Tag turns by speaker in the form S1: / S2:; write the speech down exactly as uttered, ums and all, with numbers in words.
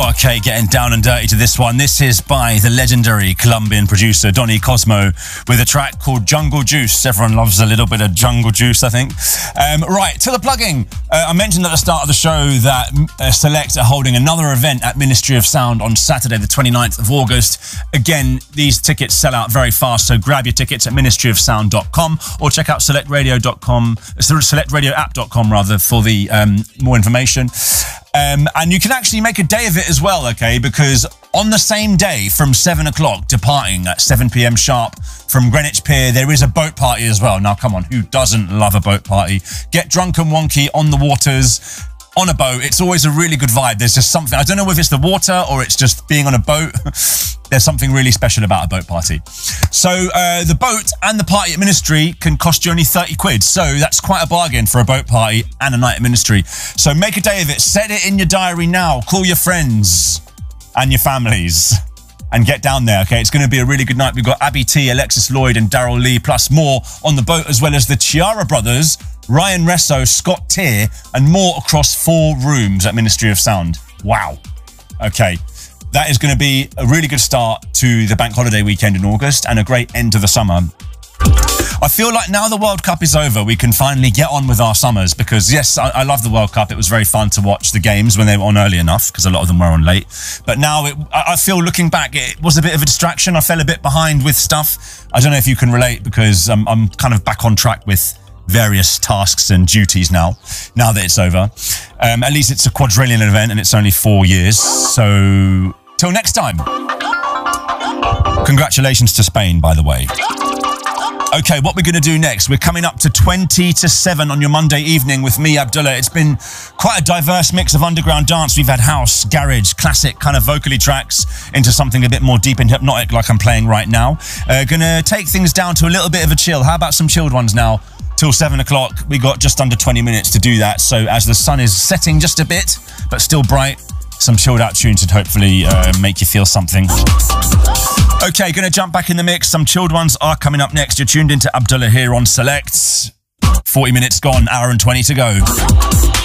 S1: Oh, okay, getting down and dirty to this one. This is by the legendary Colombian producer Donny Cosmo with a track called Jungle Juice. Everyone loves a little bit of Jungle Juice, I think. Um, right, to the plugging. Uh, I mentioned at the start of the show that uh, Select are holding another event at Ministry of Sound on Saturday, the twenty-ninth of August. Again, these tickets sell out very fast, so grab your tickets at ministry of sound dot com or check out select radio dot com, select radio app dot com rather, for the um, more information. Um, and you can actually make a day of it as well, okay? Because on the same day from seven o'clock, departing at seven p m sharp from Greenwich Pier, there is a boat party as well. Now, come on, who doesn't love a boat party? Get drunk and wonky on the waters, on a boat. It's always a really good vibe. There's just something, I don't know if it's the water or it's just being on a boat. There's something really special about a boat party. So uh, the boat and the party at Ministry can cost you only thirty quid. So that's quite a bargain for a boat party and a night at Ministry. So make a day of it. Set it in your diary now. Call your friends and your families and get down there, okay? It's going to be a really good night. We've got Abby T, Alexis Lloyd and Daryl Lee, plus more on the boat, as well as the Chiara brothers, Ryan Resso, Scott Tier, and more across four rooms at Ministry of Sound. Wow. Okay. That is going to be a really good start to the bank holiday weekend in August and a great end to the summer. I feel like now the World Cup is over, we can finally get on with our summers, because yes, I, I love the World Cup. It was very fun to watch the games when they were on early enough, because a lot of them were on late. But now it, I feel, looking back, it was a bit of a distraction. I fell a bit behind with stuff. I don't know if you can relate, because um, I'm kind of back on track with various tasks and duties now, now that it's over. Um, at least it's a quadrillion event and it's only four years. So till next time. Congratulations to Spain, by the way. Okay, what we're going to do next, we're coming up to twenty to seven on your Monday evening with me, Abdullah. It's been quite a diverse mix of underground dance. We've had house, garage, classic kind of vocally tracks into something a bit more deep and hypnotic like I'm playing right now. Uh, going to take things down to a little bit of a chill. How about some chilled ones now? Till seven o'clock, we got just under twenty minutes to do that. So as the sun is setting just a bit, but still bright, some chilled out tunes to hopefully uh, make you feel something. Okay, gonna jump back in the mix. Some chilled ones are coming up next. You're tuned into Abdullah here on Select. forty minutes gone, hour and twenty to go.